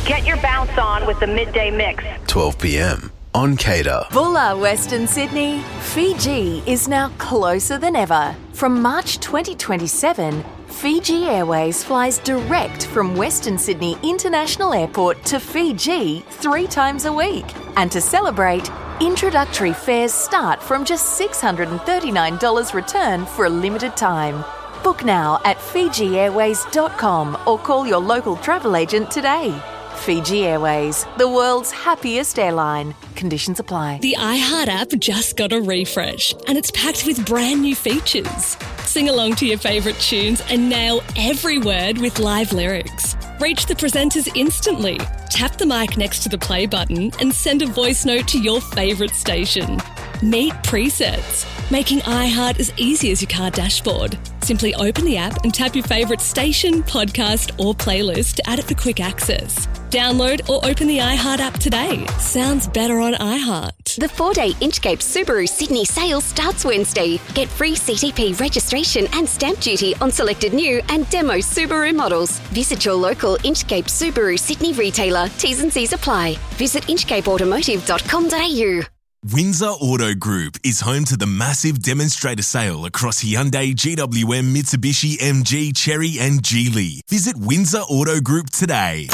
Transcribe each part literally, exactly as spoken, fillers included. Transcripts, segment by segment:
Get your bounce on with the Midday Mix. twelve p.m. on Cater. Bulla, Western Sydney. Fiji is now closer than ever. From March twenty twenty-seven, Fiji Airways flies direct from Western Sydney International Airport to Fiji three times a week. And to celebrate, introductory fares start from just six hundred thirty-nine dollars return for a limited time. Book now at fiji airways dot com or call your local travel agent today. Fiji Airways, the world's happiest airline. Conditions apply. The iHeart app just got a refresh and it's packed with brand new features. Sing along to your favourite tunes and nail every word with live lyrics. Reach the presenters instantly. Tap the mic next to the play button and send a voice note to your favourite station. Meet presets, making iHeart as easy as your car dashboard. Simply open the app and tap your favourite station, podcast or playlist to add it for quick access. Download or open the iHeart app today. Sounds better on iHeart. The four-day Inchcape Subaru Sydney sale starts Wednesday. Get free C T P registration and stamp duty on selected new and demo Subaru models. Visit your local Inchcape Subaru Sydney retailer. T's and C's apply. Visit inchcape automotive dot com dot a u. Windsor Auto Group is home to the massive demonstrator sale across Hyundai, G W M, Mitsubishi, M G, Chery and Geely. Visit Windsor Auto Group today.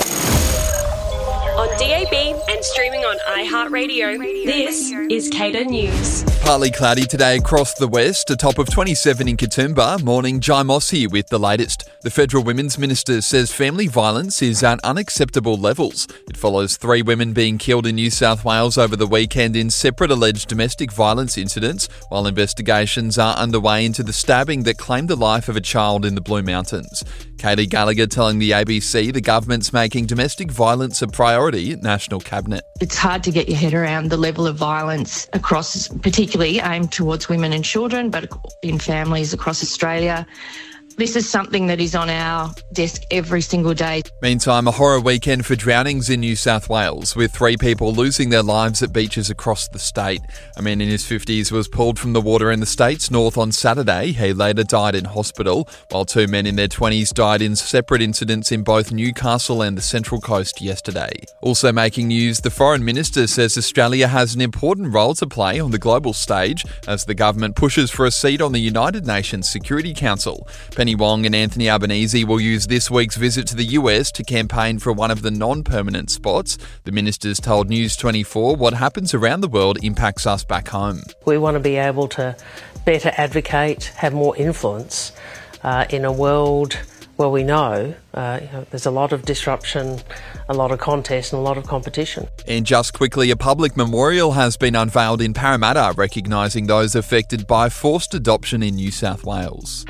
On D A B and streaming on iHeartRadio, this is Cater News. Partly cloudy today across the west, a top of twenty-seven in Katoomba. Morning, Jai Moss here with the latest. The Federal Women's Minister says family violence is at unacceptable levels. It follows three women being killed in New South Wales over the weekend in separate alleged domestic violence incidents, while investigations are underway into the stabbing that claimed the life of a child in the Blue Mountains. Katie Gallagher telling the A B C the government's making domestic violence a priority at National Cabinet. It's hard to get your head around the level of violence across, particularly aimed towards women and children, but in families across Australia. This is something that is on our desk every single day. Meantime, a horror weekend for drownings in New South Wales, with three people losing their lives at beaches across the state. A man in his fifties was pulled from the water in the state's north on Saturday. He later died in hospital, while two men in their twenties died in separate incidents in both Newcastle and the Central Coast yesterday. Also making news, the Foreign Minister says Australia has an important role to play on the global stage as the government pushes for a seat on the United Nations Security Council. Penny Wong and Anthony Albanese will use this week's visit to the U S to campaign for one of the non-permanent spots. The ministers told News twenty-four what happens around the world impacts us back home. We want to be able to better advocate, have more influence uh, in a world where we know, uh, you know there's a lot of disruption, a lot of contest and a lot of competition. And just quickly, a public memorial has been unveiled in Parramatta recognising those affected by forced adoption in New South Wales.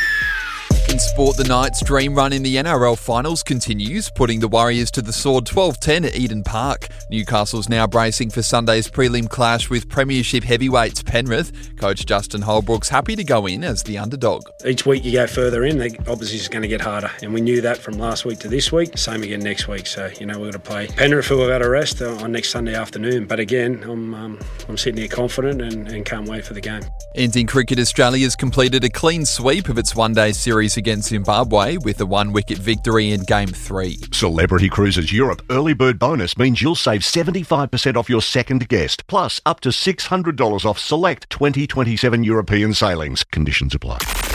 In sport, the Knights' dream run in the N R L finals continues, putting the Warriors to the sword twelve ten at Eden Park. Newcastle's now bracing for Sunday's prelim clash with Premiership heavyweights Penrith. Coach Justin Holbrook's happy to go in as the underdog. Each week you go further in, the opposition's going to get harder, and we knew that from last week to this week. Same again next week. So, you know, we're going to play Penrith, who have had a rest, on next Sunday afternoon. But again, I'm um, I'm sitting here confident and, and can't wait for the game. And in cricket, Australia's completed a clean sweep of its one-day series against Zimbabwe with a one-wicket victory in Game three. Celebrity Cruises Europe early bird bonus means you'll save seventy-five percent off your second guest, plus up to six hundred dollars off select twenty twenty-seven European sailings. Conditions apply.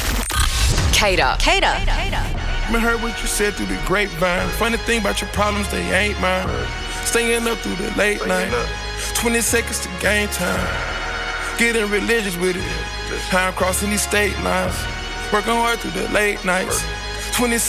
Cater. Cater. I heard what you said through the grapevine. Funny thing about your problems, they ain't mine. Staying up through the late night. twenty seconds to game time. Getting religious with it. How I'm crossing these state lines. Working hard through the late nights. twenty